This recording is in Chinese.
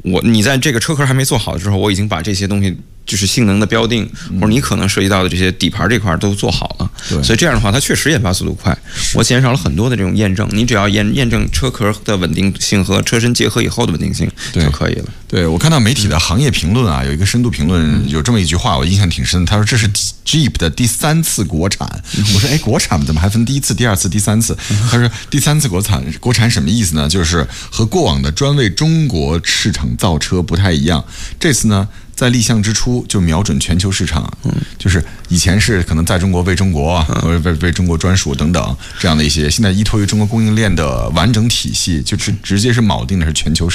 你在这个车壳还没做好的时候，我已经把这些东西就是性能的标定，或者你可能涉及到的这些底盘这块都做好了。所以这样的话，它确实研发速度快，我减少了很多的这种验证。你只要验证车壳的稳定性和车身结合以后的稳定性就可以了。 对，我看到媒体的行业评论啊，有一个深度评论，有这么一句话，我印象挺深的。他说这是 Jeep 的第3次国产。我说国产怎么还分第1次、第2次、第3次？他说第3次国产什么意思呢？就是和过往的专为中国市场造车不太一样。这次呢，在立项之初就瞄准全球市场，就是以前是可能在中国为中国或者为中国专属等等这样的一些，现在依托于中国供应链的完整体系，就是直接是铆定的是全球市场。